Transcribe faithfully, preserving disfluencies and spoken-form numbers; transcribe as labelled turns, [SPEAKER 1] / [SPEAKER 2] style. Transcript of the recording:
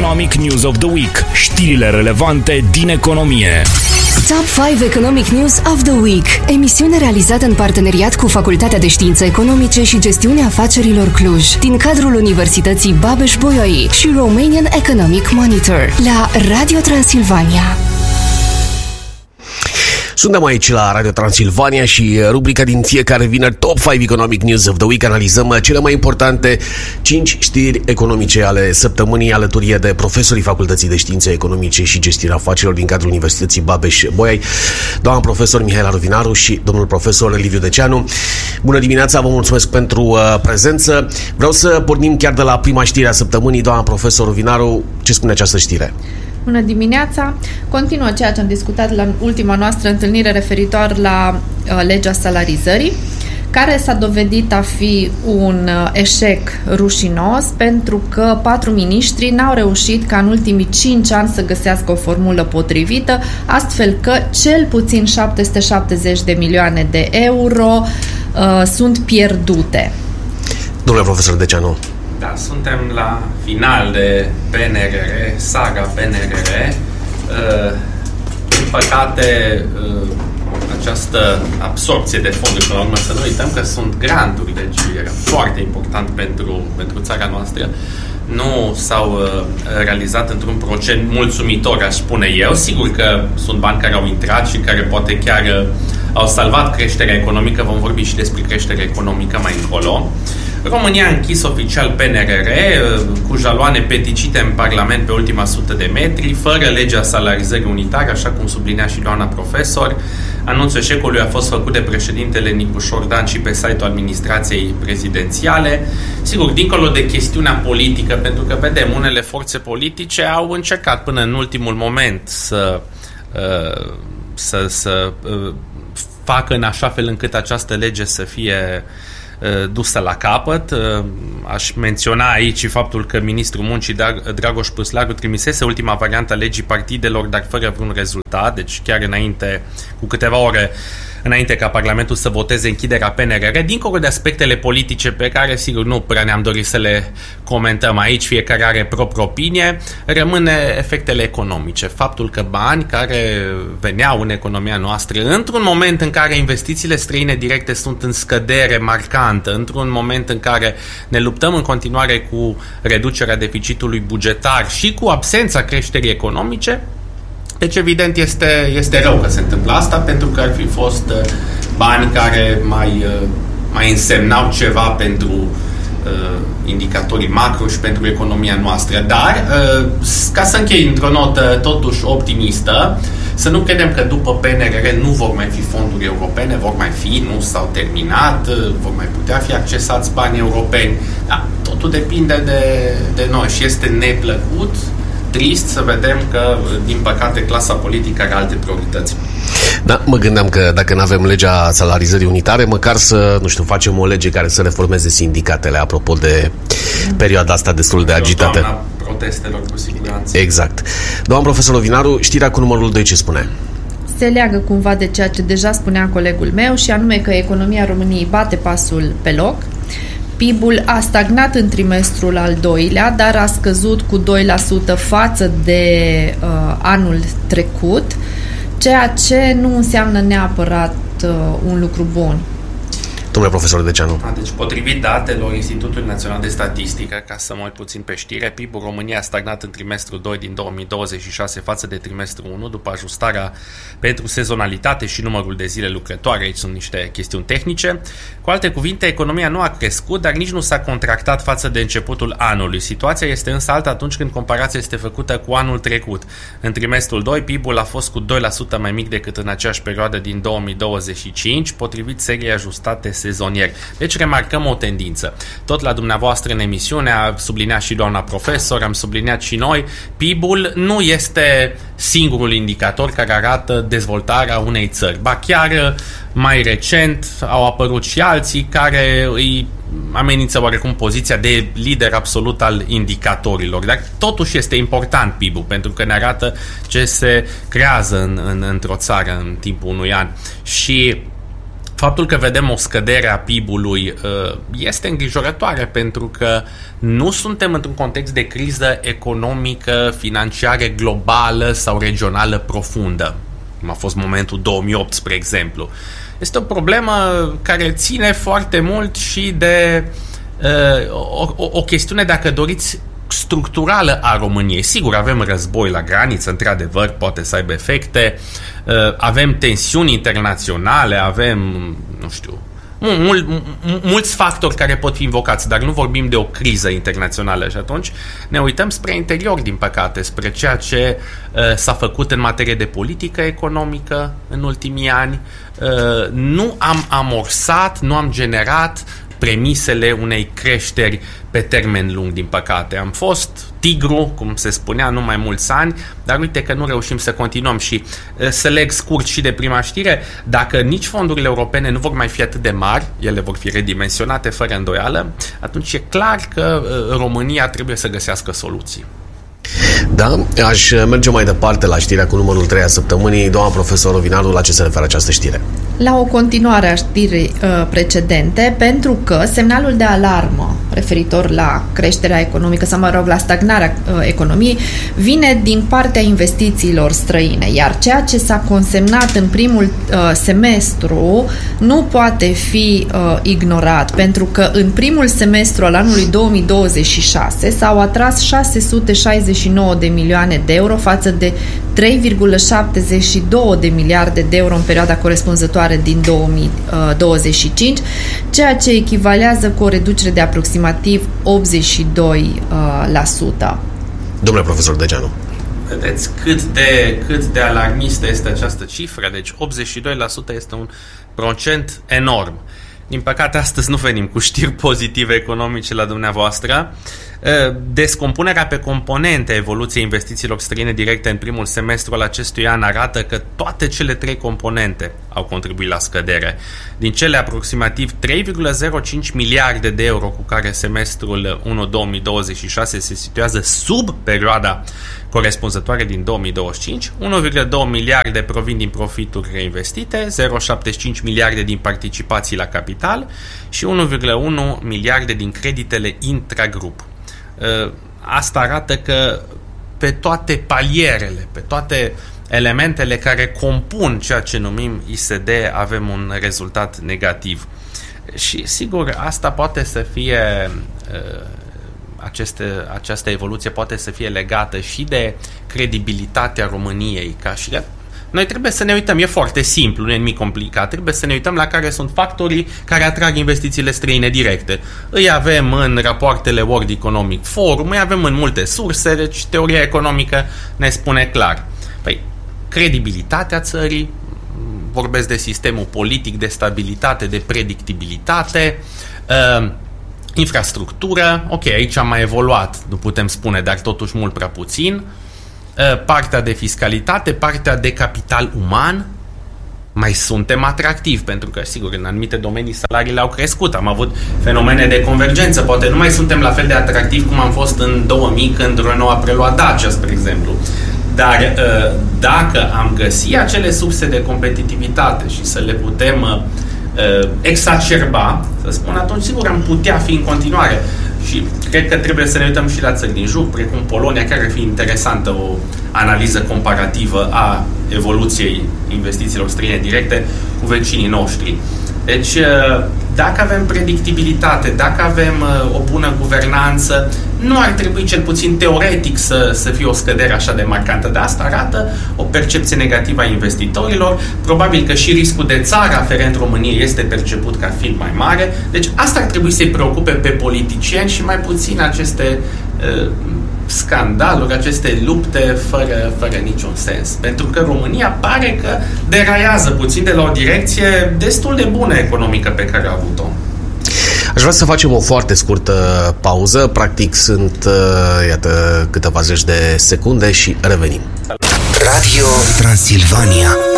[SPEAKER 1] Economic News of the Week. Știrile relevante din economie.
[SPEAKER 2] Top cinci Economic News of the Week. Emisiune realizată în parteneriat cu Facultatea de Științe Economice și Gestiunea Afacerilor Cluj, din cadrul Universității Babeș-Bolyai și Romanian Economic Monitor, la Radio Transilvania.
[SPEAKER 3] Suntem aici la Radio Transilvania și rubrica din fiecare vineri Top cinci Economic News of the Week. Analizăm cele mai importante cinci știri economice ale săptămânii, alături de profesorii Facultății de Științe Economice și Gestiunea Afacerilor din cadrul Universității Babeș-Bolyai, doamna profesor Mihaela Rovinaru și domnul profesor Liviu Deceanu. Bună dimineața, vă mulțumesc pentru uh, prezență. Vreau să pornim chiar de la prima știre a săptămânii. Doamna profesor Rovinaru, ce spune această știre?
[SPEAKER 4] Bună dimineața! Continuă ceea ce am discutat la ultima noastră întâlnire referitor la uh, legea salarizării, care s-a dovedit a fi un uh, eșec rușinos, pentru că patru miniștri n-au reușit ca în ultimii cinci ani să găsească o formulă potrivită, astfel că cel puțin șapte sute șaptezeci de milioane de euro uh, sunt pierdute.
[SPEAKER 3] Domnule profesor Deceanu.
[SPEAKER 5] Da, suntem la final de P N R R, saga P N R R. Din păcate, această absorpție de fonduri, până la urmă, să nu uităm că sunt granturi, deci era foarte important pentru, pentru țara noastră, nu s-au realizat într-un procent mulțumitor, aș spune eu. Sigur că sunt bani care au intrat și care poate chiar au salvat creșterea economică, vom vorbi și despre creșterea economică mai încolo. România a închis oficial P N R R cu jaloane peticite în Parlament pe ultima sută de metri, fără legea salarizării unitare, așa cum sublinea și doamna profesor. Anunțul eșecului a fost făcut de președintele Nicu Șordan și pe site-ul administrației prezidențiale. Sigur, dincolo de chestiunea politică, pentru că vedem, unele forțe politice au încercat până în ultimul moment să, să, să facă în așa fel încât această lege să fie dusă la capăt. Aș menționa aici faptul că ministrul muncii Dragoș Păslaru trimisese ultima variantă a legii partidelor, dar fără vreun rezultat, deci chiar înainte, cu câteva ore înainte ca Parlamentul să voteze închiderea P N R R, dincolo de aspectele politice pe care, sigur, nu prea ne-am dorit să le comentăm aici, fiecare are propria opinie, rămâne efectele economice. Faptul că bani care veneau în economia noastră, într-un moment în care investițiile străine directe sunt în scădere marcantă, într-un moment în care ne luptăm în continuare cu reducerea deficitului bugetar și cu absența creșterii economice, deci, evident, este, este rău că se întâmplă asta, pentru că ar fi fost uh, bani care mai, uh, mai însemnau ceva pentru uh, indicatorii macro și pentru economia noastră. Dar, uh, ca să închei într-o notă totuși optimistă, să nu credem că după P N R R nu vor mai fi fonduri europene, vor mai fi, nu s-au terminat, uh, vor mai putea fi accesați bani europeni. Da, totul depinde de, de noi și este neplăcut, trist să vedem că, din păcate, clasa politică are alte priorități.
[SPEAKER 3] Da, mă gândeam că dacă nu avem legea salarizării unitare, măcar să, nu știu, facem o lege care să reformeze sindicatele, apropo de perioada asta destul de agitată.
[SPEAKER 5] Doamna protestelor, cu siguranță.
[SPEAKER 3] Exact. Doamna profesor Rovinaru, știrea cu numărul doi ce spune?
[SPEAKER 4] Se leagă cumva de ceea ce deja spunea colegul meu, și anume că economia României bate pasul pe loc. P I B-ul a stagnat în trimestrul al doilea, dar a scăzut cu doi la sută față de uh, anul trecut, ceea ce nu înseamnă neapărat uh, un lucru bun.
[SPEAKER 3] Domnule profesor Deceanu.
[SPEAKER 5] Deci, potrivit datelor Institutului Național de Statistică, ca să mă uit puțin pe știre, P I B-ul României a stagnat în trimestrul doi din două mii douăzeci și șase față de trimestrul unu, după ajustarea pentru sezonalitate și numărul de zile lucrătoare. Aici sunt niște chestiuni tehnice. Cu alte cuvinte, economia nu a crescut, dar nici nu s-a contractat față de începutul anului. Situația este însă alta atunci când comparația este făcută cu anul trecut. În trimestrul doi, P I B-ul a fost cu doi la sută mai mic decât în aceeași perioadă din două mii douăzeci și cinci, potrivit seriei ajustate sezonieri. Deci remarcăm o tendință. Tot la dumneavoastră în emisiune a subliniat și doamna profesor, am subliniat și noi, P I B-ul nu este singurul indicator care arată dezvoltarea unei țări. Ba chiar mai recent au apărut și alții care îi amenință oarecum poziția de lider absolut al indicatorilor. Dar totuși este important P I B-ul, pentru că ne arată ce se creează în, în, într-o țară în timpul unui an. Și faptul că vedem o scădere a P I B-ului este îngrijorătoare pentru că nu suntem într-un context de criză economică, financiară, globală sau regională profundă, cum a fost momentul două mii opt, spre exemplu. Este o problemă care ține foarte mult și de uh, o, o, o chestiune, dacă doriți, structurală a României. Sigur, avem război la graniță, într-adevăr, poate să aibă efecte, uh, avem tensiuni internaționale, avem, nu știu, mul, mul, mulți factori care pot fi invocați, dar nu vorbim de o criză internațională și atunci ne uităm spre interior, din păcate, spre ceea ce uh, s-a făcut în materie de politică economică în ultimii ani. Uh, nu am amorsat, nu am generat premisele unei creșteri pe termen lung, din păcate. Am fost tigru, cum se spunea, nu mai mulți ani, dar uite că nu reușim să continuăm. Și să leg scurt și de prima știre, dacă nici fondurile europene nu vor mai fi atât de mari, ele vor fi redimensionate fără îndoială, atunci e clar că România trebuie să găsească soluții.
[SPEAKER 3] Da, aș merge mai departe la știrea cu numărul trei a săptămânii. Doamna profesor Rovinardu, la ce se referă această știre?
[SPEAKER 4] La o continuare a știrii uh, precedente, pentru că semnalul de alarmă referitor la creșterea economică, sau mă rog, la stagnarea uh, economiei, vine din partea investițiilor străine, iar ceea ce s-a consemnat în primul uh, semestru nu poate fi uh, ignorat, pentru că în primul semestru al anului două mii douăzeci și șase s-au atras șase sute șaizeci și nouă de milioane de euro față de trei virgulă șaptezeci și doi de miliarde de euro în perioada corespunzătoare din două mii douăzeci și cinci, ceea ce echivalează cu o reducere de aproximativ optzeci și doi la sută.
[SPEAKER 3] Domnule profesor Degeanu.
[SPEAKER 5] Vedeți cât de, cât de alarmistă este această cifră, deci optzeci și doi la sută este un procent enorm. Din păcate, astăzi nu venim cu știri pozitive economice la dumneavoastră. Descompunerea pe componente a evoluției investițiilor străine directe în primul semestru al acestui an arată că toate cele trei componente au contribuit la scădere. Din cele aproximativ trei virgulă zero cinci miliarde de euro cu care semestrul unu două mii douăzeci și șase se situează sub perioada corespunzătoare din două mii douăzeci și cinci, unu virgulă doi miliarde provin din profituri reinvestite, zero virgulă șaptezeci și cinci miliarde din participații la capital și unu virgulă unu miliarde din creditele intragrup. Asta arată că pe toate palierele, pe toate elementele care compun ceea ce numim I S D, avem un rezultat negativ. Și sigur, asta poate să fie aceste, această evoluție poate să fie legată și de credibilitatea României ca și... Noi trebuie să ne uităm, e foarte simplu, nu e nimic complicat, trebuie să ne uităm la care sunt factorii care atrag investițiile străine directe. Îi avem în rapoartele World Economic Forum, îi avem în multe surse, deci teoria economică ne spune clar. Păi, credibilitatea țării, vorbesc de sistemul politic, de stabilitate, de predictibilitate, uh, infrastructură, ok, aici am mai evoluat, nu putem spune, dar totuși mult prea puțin, partea de fiscalitate, partea de capital uman, mai suntem atractivi, pentru că, sigur, în anumite domenii salariile au crescut, am avut fenomene de convergență, poate nu mai suntem la fel de atractivi cum am fost în două mii, când Renault a preluat Dacia, spre exemplu. Dar dacă am găsit acele surse de competitivitate și să le putem exacerba, să spun, atunci, sigur, am putea fi în continuare. Și cred că trebuie să ne uităm și la țări din jur, precum Polonia, care ar fi interesantă o analiză comparativă a evoluției investițiilor străine directe cu vecinii noștri. Deci, dacă avem predictibilitate, dacă avem o bună guvernanță, nu ar trebui, cel puțin teoretic, să, să fie o scădere așa de marcantă. De asta arată o percepție negativă a investitorilor. Probabil că și riscul de țară aferent României este perceput ca fiind mai mare. Deci asta ar trebui să-i preocupe pe politicieni și mai puțin aceste uh, scandaluri, aceste lupte fără, fără niciun sens. Pentru că România pare că deraiază puțin de la o direcție destul de bună economică pe care a avut-o.
[SPEAKER 3] Aș vrea să facem o foarte scurtă pauză. Practic sunt, iată, câteva zeci de secunde și revenim.
[SPEAKER 1] Radio Transilvania.